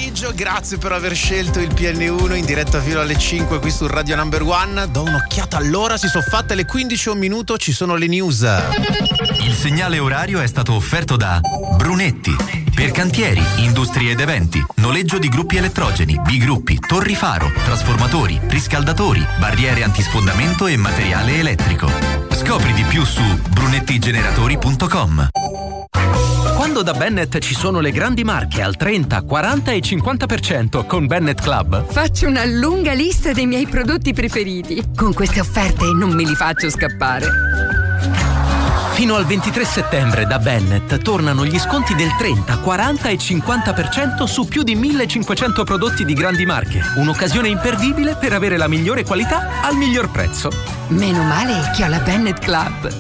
pomeriggio, grazie per aver scelto il PN1 in diretta fino alle 5 qui su Radio Number One. Do un'occhiata all'ora, si sono fatte le 15 un minuto, ci sono le news. Il segnale orario è stato offerto da Brunetti. Per cantieri, industrie ed eventi, noleggio di gruppi elettrogeni, bigruppi, torri faro, trasformatori, riscaldatori, barriere antisfondamento e materiale elettrico. Scopri di più su brunettigeneratori.com. Quando da Bennett ci sono le grandi marche al 30, 40 e 50% con Bennett Club, faccio una lunga lista dei miei prodotti preferiti. Con queste offerte non me li faccio scappare. Fino al 23 settembre da Bennett tornano gli sconti del 30, 40 e 50% su più di 1500 prodotti di grandi marche. Un'occasione imperdibile per avere la migliore qualità al miglior prezzo. Meno male che ho la Bennett Club.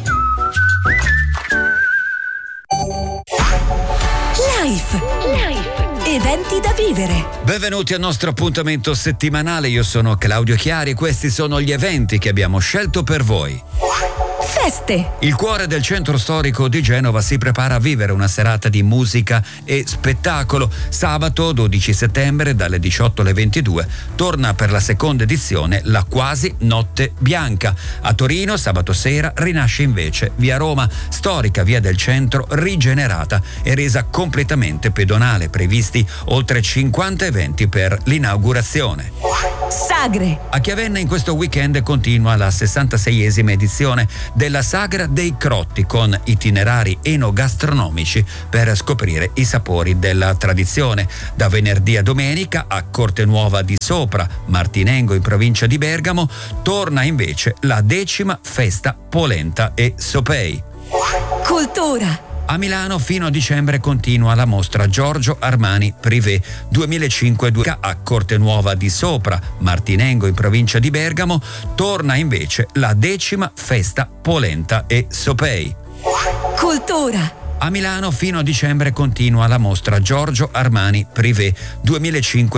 Life. Eventi da vivere. Benvenuti al nostro appuntamento settimanale. Io sono Claudio Chiari e questi sono gli eventi che abbiamo scelto per voi. Feste. Il cuore del centro storico di Genova si prepara a vivere una serata di musica e spettacolo. Sabato 12 settembre dalle 18 alle 22 torna per la seconda edizione la Quasi Notte Bianca. A Torino sabato sera rinasce invece via Roma, storica via del centro rigenerata e resa completamente pedonale. Previsti oltre 50 eventi per l'inaugurazione. Sagre. A Chiavenna in questo weekend continua la 66esima edizione della Sagra dei Crotti con itinerari enogastronomici per scoprire i sapori della tradizione. Da venerdì a domenica a Cortenuova di Sopra, Martinengo in provincia di Bergamo, torna invece la 10ª festa Polenta e Sopei. Cultura. A Milano fino a dicembre continua la mostra Giorgio Armani Privé 2005 a Cortenuova di Sopra, Martinengo in provincia di Bergamo, torna invece la 10ª festa Polenta e Sopei. Cultura. A Milano fino a dicembre continua la mostra Giorgio Armani Privé 2005